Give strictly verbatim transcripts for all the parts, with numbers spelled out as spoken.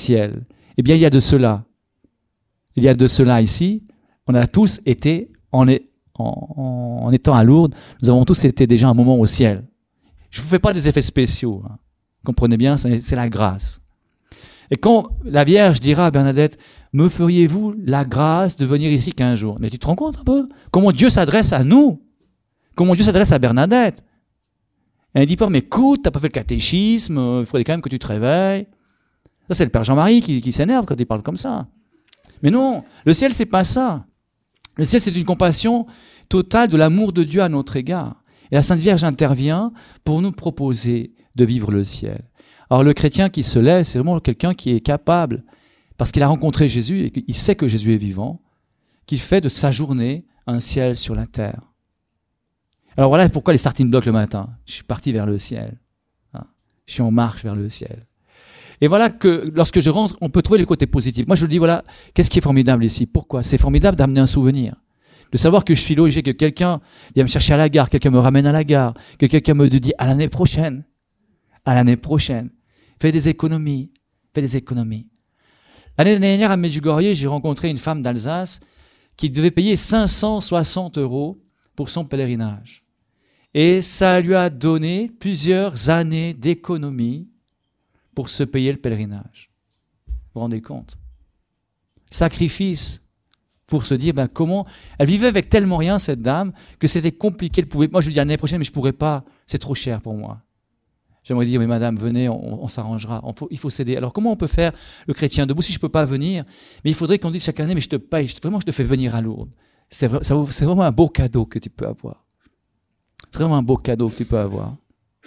ciel. Eh bien, il y a de cela. Il y a de cela ici. On a tous été, en, en, en étant à Lourdes, nous avons tous été déjà un moment au ciel. Je ne vous fais pas des effets spéciaux. Hein. Comprenez bien, c'est la grâce. Et quand la Vierge dira à Bernadette, « Me feriez-vous la grâce de venir ici qu'un jour ?» Mais tu te rends compte un peu comment Dieu s'adresse à nous? Comment Dieu s'adresse à Bernadette? Elle ne dit pas, mais écoute, tu n'as pas fait le catéchisme, il faudrait quand même que tu te réveilles. Ça, c'est le Père Jean-Marie qui, qui s'énerve quand il parle comme ça. Mais non, le ciel, c'est pas ça. Le ciel, c'est une compassion totale de l'amour de Dieu à notre égard. Et la Sainte Vierge intervient pour nous proposer de vivre le ciel. Alors le chrétien qui se lève, c'est vraiment quelqu'un qui est capable, parce qu'il a rencontré Jésus et qu'il sait que Jésus est vivant, qui fait de sa journée un ciel sur la terre. Alors voilà pourquoi les starting blocks le matin. Je suis parti vers le ciel. Je suis en marche vers le ciel. Et voilà que lorsque je rentre, on peut trouver les côtés positifs. Moi je le dis, voilà, qu'est-ce qui est formidable ici? Pourquoi? C'est formidable d'amener un souvenir. De savoir que je suis logé, que quelqu'un vient me chercher à la gare, quelqu'un me ramène à la gare, que quelqu'un me dit à l'année prochaine. À l'année prochaine. Fais des économies. Fais des économies. L'année dernière, à Medjugorje, j'ai rencontré une femme d'Alsace qui devait payer cinq cent soixante euros pour son pèlerinage. Et ça lui a donné plusieurs années d'économie pour se payer le pèlerinage. Vous vous rendez compte? Sacrifice pour se dire, ben comment... Elle vivait avec tellement rien, cette dame, que c'était compliqué. Elle pouvait... Moi, je lui dis l'année prochaine, mais je ne pourrais pas. C'est trop cher pour moi. J'aimerais dire, mais madame, venez, on, on s'arrangera. On faut, il faut s'aider. Alors, comment on peut faire le chrétien debout si je ne peux pas venir? Mais il faudrait qu'on dise chaque année, mais je te paye, je, vraiment, je te fais venir à Lourdes. C'est vraiment un beau cadeau que tu peux avoir. C'est vraiment un beau cadeau que tu peux avoir.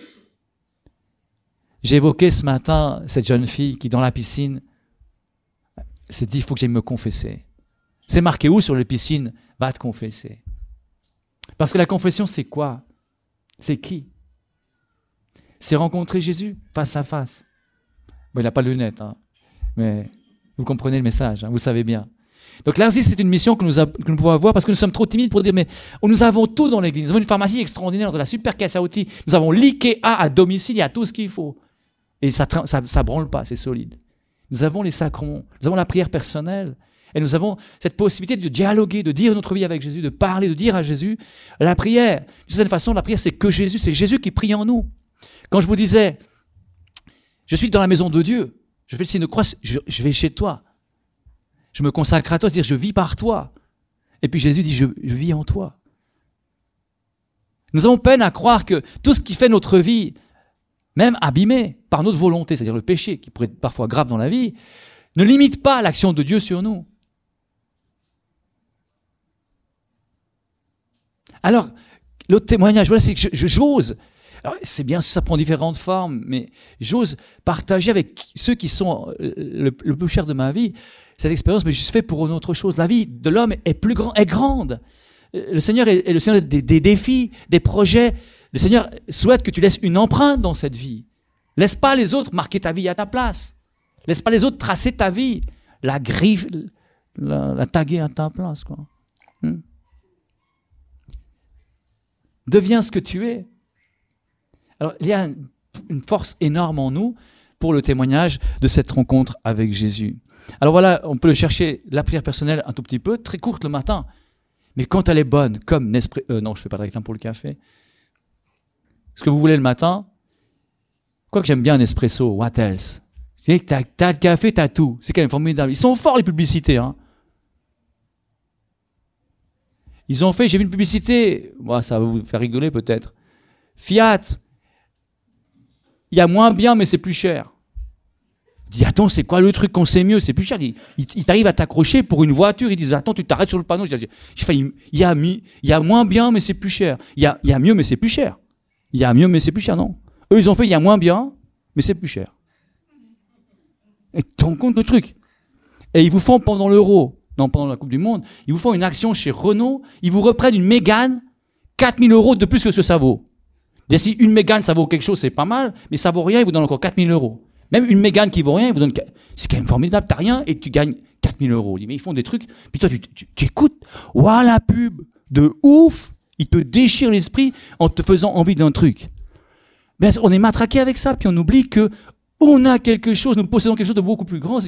J'ai évoqué ce matin cette jeune fille qui, dans la piscine, s'est dit, il faut que j'aille me confesser. C'est marqué où sur la piscine? Va te confesser. Parce que la confession, c'est quoi? C'est qui? C'est rencontrer Jésus face à face. Bon, il n'a pas de lunettes, hein, mais vous comprenez le message, hein, vous le savez bien. Donc là aussi, c'est une mission que nous, a, que nous pouvons avoir parce que nous sommes trop timides pour dire, mais nous avons tout dans l'église. Nous avons une pharmacie extraordinaire, de la super caisse à outils. Nous avons l'IKEA à domicile, il y a tout ce qu'il faut. Et ça ça, ça branle pas, c'est solide. Nous avons les sacrements, nous avons la prière personnelle. Et nous avons cette possibilité de dialoguer, de dire notre vie avec Jésus, de parler, de dire à Jésus. La prière, d'une certaine façon, la prière, c'est que Jésus, c'est Jésus qui prie en nous. Quand je vous disais, je suis dans la maison de Dieu, je fais le signe de croix, je, je vais chez toi. Je me consacre à toi, c'est-à-dire je vis par toi. Et puis Jésus dit, je, je vis en toi. Nous avons peine à croire que tout ce qui fait notre vie, même abîmée par notre volonté, c'est-à-dire le péché, qui pourrait être parfois grave dans la vie, ne limite pas l'action de Dieu sur nous. Alors, l'autre témoignage, voilà, c'est que je, je, j'ose, alors c'est bien, ça prend différentes formes, mais j'ose partager avec ceux qui sont le, le plus cher de ma vie, cette expérience, mais je suis fait pour une autre chose. La vie de l'homme est plus grand, est grande. Le Seigneur est, est le Seigneur des, des défis, des projets. Le Seigneur souhaite que tu laisses une empreinte dans cette vie. Laisse pas les autres marquer ta vie à ta place. Laisse pas les autres tracer ta vie, la griffe, la, la taguer à ta place, quoi. Hmm. Deviens ce que tu es. Alors, il y a une force énorme en nous pour le témoignage de cette rencontre avec Jésus. Alors voilà, on peut le chercher, la prière personnelle un tout petit peu, très courte le matin. Mais quand elle est bonne, comme Nespresso... Euh, non, je ne fais pas de réclame pour le café. Ce que vous voulez le matin, quoi que j'aime bien un espresso, what else? Tu sais, t'as, t'as le café, t'as tout. C'est quand même formidable. Ils sont forts, les publicités, hein. Ils ont fait, j'ai vu une publicité, moi, ça va vous faire rigoler peut-être. Fiat, il y a moins bien, mais c'est plus cher. Il dit, attends, c'est quoi le truc qu'on sait mieux? C'est plus cher. Il, il, il t'arrive à t'accrocher pour une voiture. Ils disent, attends, tu t'arrêtes sur le panneau. Je dis, il, y a, il y a moins bien, mais c'est plus cher. Il y a, il y a mieux, mais c'est plus cher. Il y a mieux, mais c'est plus cher, non. Eux, ils ont fait, il y a moins bien, mais c'est plus cher. Et tu te rends compte le truc. Et ils vous font pendant l'Euro, non, pendant la Coupe du Monde, ils vous font une action chez Renault, ils vous reprennent une Mégane, quatre mille euros de plus que ce que ça vaut. Et si une Mégane, ça vaut quelque chose, c'est pas mal, mais ça vaut rien, ils vous donnent encore quatre mille euros. Même une Mégane qui vaut rien, ils vous donnent... C'est quand même formidable, t'as rien et tu gagnes quatre mille euros. Mais ils font des trucs, puis toi, tu, tu, tu écoutes, waouh, la pub, de ouf, ils te déchirent l'esprit en te faisant envie d'un truc. Mais on est matraqué avec ça, puis on oublie que on a quelque chose, nous possédons quelque chose de beaucoup plus grand.